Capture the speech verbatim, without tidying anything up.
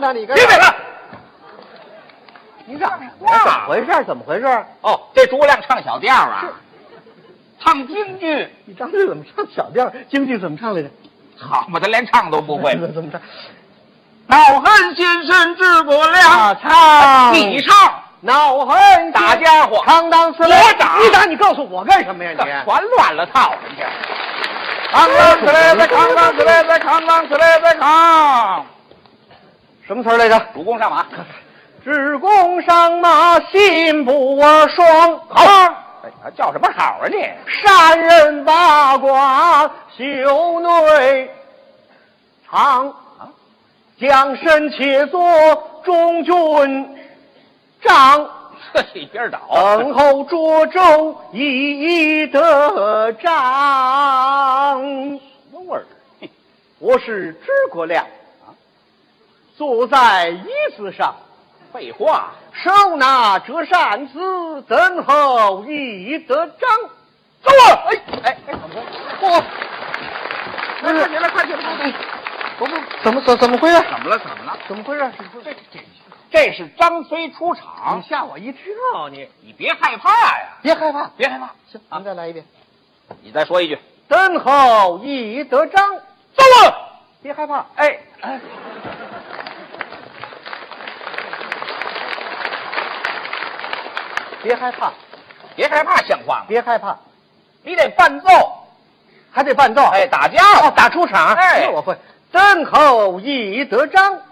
呢？你干别别了！ 你咋怎么回事？怎么回事？ 哦，这诸葛亮唱小调啊，唱京剧。 你张嘴怎么唱小调？京剧怎么唱来着？ 好嘛，他连唱都不会。 怎么唱？ 恼恨心神诸葛亮， 唱你唱。 恼恨打家伙， 扛当司令， 我打你打，你告诉我干什么呀？你全乱了套了，你扛当司令在扛当司令在扛当司令在扛。 什么词来着？ 主公上马， 只公上马，心不爽。 好，哎，叫什么好啊你？ 山人八卦袖内藏，将身且作中军长。 这一边倒， 等候涿州已得章。 什么味儿？ 我是诸葛亮啊，坐在椅子上。 废话， 手拿折扇子，等候已得章。 走啊！哎哎哎，嚯！来，看起来，看起来，不不， 怎么怎怎么回事？ 怎么了？怎么了？ 怎么回事？ 这这这是张飞出场， 你吓我一跳！你你别害怕呀， 别害怕， 别害怕。 行，咱再来一遍。 你再说一句， 等候已得章。 走啊！ 别害怕。 哎哎。 别害怕， 别害怕，像话吗？ 别害怕， 你得伴奏， 还得伴奏。 哎，打架， 哦，打出场。 哎， 我会。等候已得章。